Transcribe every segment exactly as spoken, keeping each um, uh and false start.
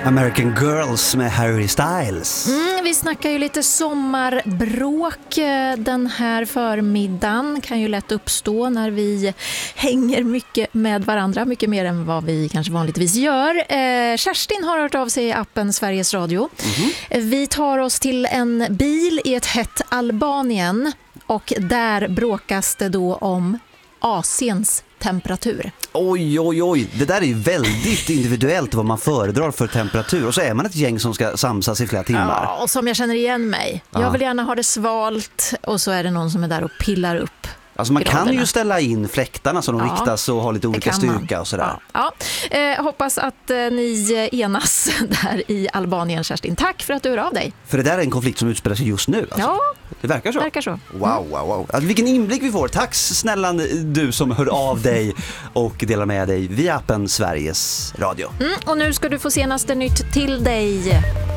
American Girls med Harry Styles. Mm, vi snackar ju lite sommarbråk den här förmiddagen. Kan ju lätt uppstå när vi hänger mycket med varandra. Mycket mer än vad vi kanske vanligtvis gör. Eh, Kerstin har hört av sig i appen Sveriges Radio. Mm-hmm. Vi tar oss till en bil i ett hett Albanien. Och där bråkas det då om Asiens temperatur. Oj, oj, oj. Det där är ju väldigt individuellt vad man föredrar för temperatur. Och så är man ett gäng som ska samsas i flera timmar. Ja, och som jag känner igen mig. Ja. Jag vill gärna ha det svalt och så är det någon som är där och pillar upp. Alltså man graderna. Kan ju ställa in fläktarna så de Ja, riktas och har lite olika styrka man. och sådär. Ja, ja. Eh, hoppas att eh, ni enas där i Albanien, Kerstin. Tack för att du hör av dig. För det där är en konflikt som utspelar sig just nu. Alltså. Ja, det verkar så. verkar så. Wow, wow, wow. Alltså, vilken inblick vi får. Tack snälla du som hör av dig och delar med dig via appen Sveriges Radio. Mm, och nu ska du få senaste nytt till dig.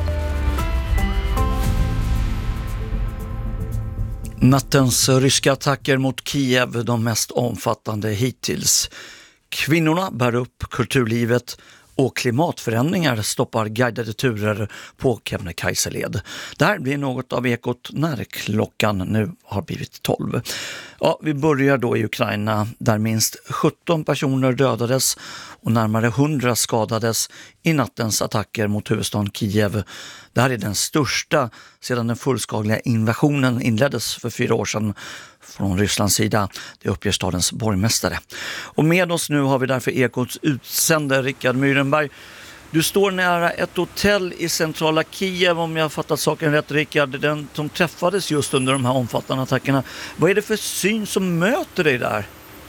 Nattens ryska attacker mot Kiev, de mest omfattande hittills. Kvinnorna bär upp kulturlivet och klimatförändringar stoppar guidade turer på Kebnekaiseled. Det här blir något av ekot när klockan nu har blivit tolv. Ja, vi börjar då i Ukraina där minst sjutton personer dödades och närmare hundra skadades i nattens attacker mot huvudstaden Kiev. Det här är den största sedan den fullskaliga invasionen inleddes för fyra år sedan från Rysslands sida. Det uppger stadens borgmästare. Och med oss nu har vi därför Ekots utsände Rickard Myrenberg. Du står nära ett hotell i centrala Kiev, om jag har fattat saken rätt, Rickard, den som träffades just under de här omfattande attackerna. Vad är det för syn som möter dig där?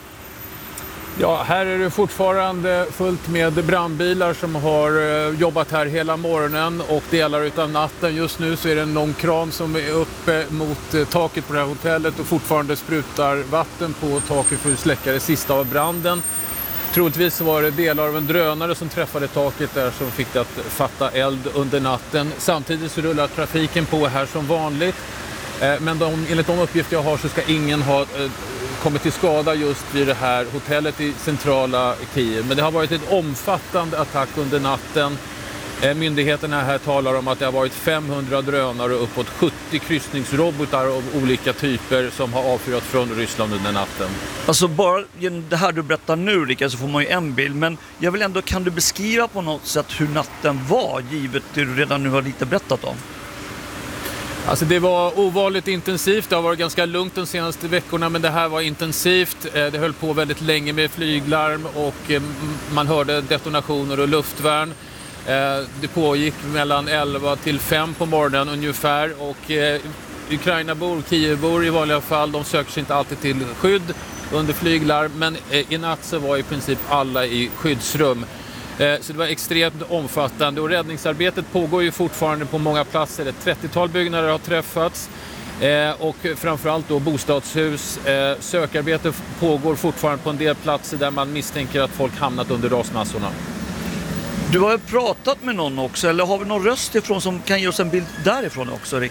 Ja, här är det fortfarande fullt med brandbilar som har jobbat här hela morgonen och delar utav natten. Just nu så är det en lång kran som är uppe mot taket på det här hotellet och fortfarande sprutar vatten på taket för att släcka det sista av branden. Troligtvis var det delar av en drönare som träffade taket där som fick det att fatta eld under natten. Samtidigt så rullar trafiken på här som vanligt. Men de, enligt de uppgifter jag har så ska ingen ha kommit till skada just vid det här hotellet i centrala Kiev. Men det har varit ett omfattande attack under natten. Myndigheterna här talar om att det har varit femhundra drönare och uppåt sjuttio kryssningsrobotar av olika typer som har avfyrat från Ryssland under natten. Alltså bara det här du berättar nu, Rickard, så får man ju en bild. Men jag vill ändå, kan du beskriva på något sätt hur natten var, givet det du redan nu har lite berättat om? Alltså det var ovanligt intensivt, det har varit ganska lugnt de senaste veckorna, men det här var intensivt. Det höll på väldigt länge med flyglarm och man hörde detonationer och luftvärn. Det pågick mellan elva till fem på morgonen ungefär och Ukrainabor, Kievbor i vanliga fall, de söker sig inte alltid till skydd under flyglarm, men i natt så var i princip alla i skyddsrum. Så det var extremt omfattande och räddningsarbetet pågår ju fortfarande på många platser. Ett trettiotal byggnader har träffats och framförallt då bostadshus. Sökarbete pågår fortfarande på en del platser där man misstänker att folk hamnat under rasmassorna. Du har ju pratat med någon också, eller har vi någon röst ifrån som kan ge oss en bild därifrån också, Rick?